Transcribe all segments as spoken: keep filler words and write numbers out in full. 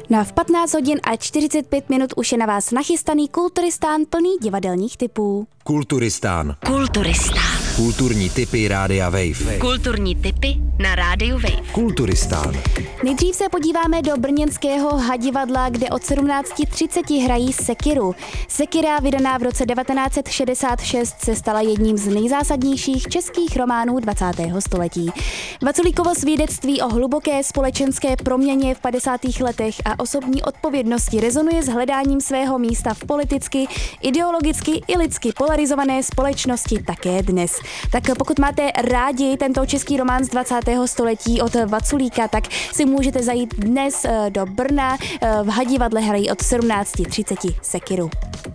No a v patnáct hodin a čtyřicet pět minut už je na vás nachystaný Kulturistán plný divadelních tipů. Kulturistán. Kulturistán. Kulturní tipy Rádia Wave. Kulturní tipy na Rádiu Wave. Kulturistán. Nejdřív se podíváme do brněnského Hadivadla, kde od sedmnáct třicet hrají Sekiru. Sekira, vydaná v roce devatenáct set šedesát šest, se stala jedním z nejzásadnějších českých románů dvacátého století. Vaculíkovo svědectví o hluboké společenské proměně v padesátých letech a osobní odpovědnosti rezonuje s hledáním svého místa v politicky, ideologicky i lidsky polarizované společnosti také dnes. Tak pokud máte rádi tento český román z dvacátého století od Vaculíka, tak si můžete zajít dnes do Brna. V Hadivadle hrají od sedmnáct třicet Sekiru.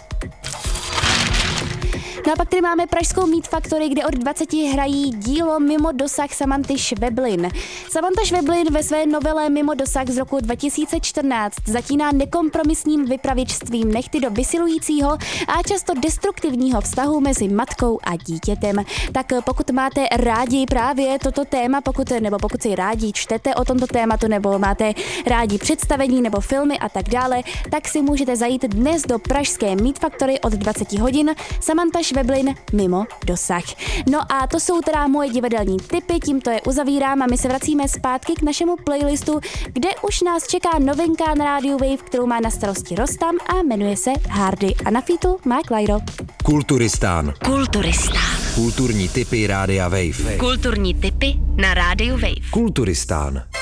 No a pak tady máme pražskou Meat Factory, kde od dvaceti hrají dílo Mimo dosah Samanty Šveblin. Samanta Šveblin ve své novele Mimo dosah z roku dva tisíce čtrnáct zatíná nekompromisním vypravěčstvím nehty do vysilujícího a často destruktivního vztahu mezi matkou a dítětem. Tak pokud máte rádi právě toto téma, pokud, nebo pokud si rádi čtete o tomto tématu, nebo máte rádi představení nebo filmy a tak dále, tak si můžete zajít dnes do pražské Meat Factory od dvaceti hodin. Samanta Šveblin Mimo dosah. No a to jsou teda moje divadelní tipy, tímto je uzavírám a my se vracíme zpátky k našemu playlistu, kde už nás čeká novinka na rádiu Wave, kterou má na starosti Rostam a jmenuje se Hardy. A na featu má Klajro. Kulturistán. Kulturistán. Kulturní tipy Rádia Wave. Kulturní tipy na Rádiu Wave. Kulturistán.